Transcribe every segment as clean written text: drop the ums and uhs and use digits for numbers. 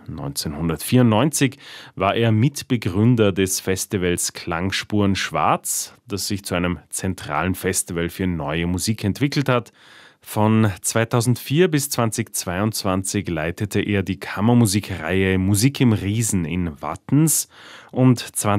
1994 war er Mitbegründer des Festivals Klangspuren Schwarz, das sich zu einem zentralen Festival für neue Musik entwickelt hat. Von 2004 bis 2022 leitete er die Kammermusikreihe Musik im Riesen in Wattens und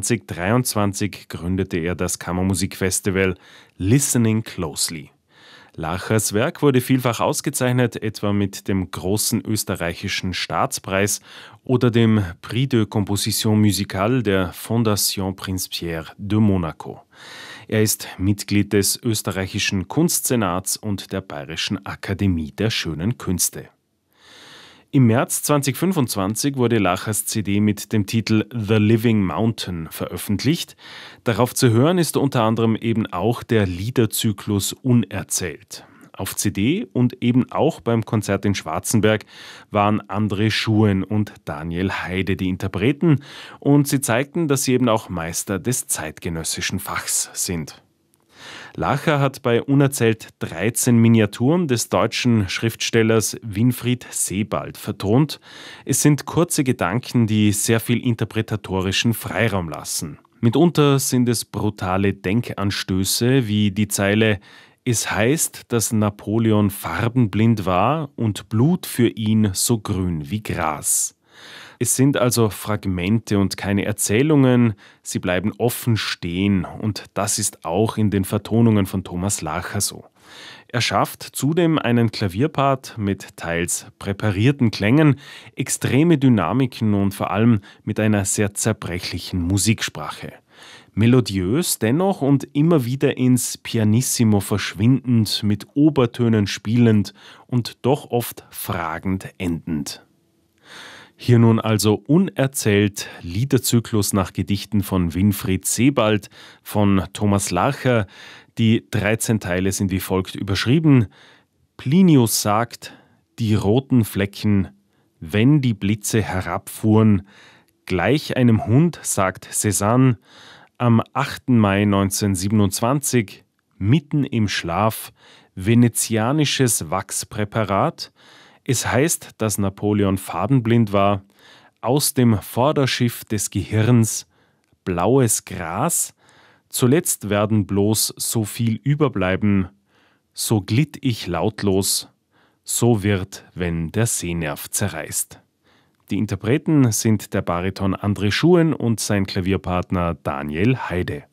2023 gründete er das Kammermusikfestival Listening Closely. Lachers Werk wurde vielfach ausgezeichnet, etwa mit dem Großen Österreichischen Staatspreis oder dem Prix de Composition Musicale der Fondation Prince Pierre de Monaco. Er ist Mitglied des Österreichischen Kunstsenats und der Bayerischen Akademie der Schönen Künste. Im März 2025 wurde Lachers CD mit dem Titel The Living Mountain veröffentlicht. Darauf zu hören ist unter anderem eben auch der Liederzyklus Unerzählt. Auf CD und eben auch beim Konzert in Schwarzenberg waren André Schuhen und Daniel Heide die Interpreten und sie zeigten, dass sie eben auch Meister des zeitgenössischen Fachs sind. Lacher hat bei Unerzählt 13 Miniaturen des deutschen Schriftstellers Winfried Sebald vertont. Es sind kurze Gedanken, die sehr viel interpretatorischen Freiraum lassen. Mitunter sind es brutale Denkanstöße wie die Zeile „Es heißt, dass Napoleon farbenblind war und Blut für ihn so grün wie Gras." Es sind also Fragmente und keine Erzählungen, sie bleiben offen stehen und das ist auch in den Vertonungen von Thomas Lacher so. Er schafft zudem einen Klavierpart mit teils präparierten Klängen, extreme Dynamiken und vor allem mit einer sehr zerbrechlichen Musiksprache. Melodiös dennoch und immer wieder ins Pianissimo verschwindend, mit Obertönen spielend und doch oft fragend endend. Hier nun also Unerzählt, Liederzyklus nach Gedichten von Winfried Sebald, von Thomas Lacher. Die 13 Teile sind wie folgt überschrieben. Plinius sagt, die roten Flecken, wenn die Blitze herabfuhren, gleich einem Hund, sagt Cézanne, am 8. Mai 1927, mitten im Schlaf, venezianisches Wachspräparat. Es heißt, dass Napoleon farbenblind war, aus dem Vorderschiff des Gehirns blaues Gras, zuletzt werden bloß so viel überbleiben, so glitt ich lautlos, so wird, wenn der Sehnerv zerreißt. Die Interpreten sind der Bariton André Schuhen und sein Klavierpartner Daniel Heide.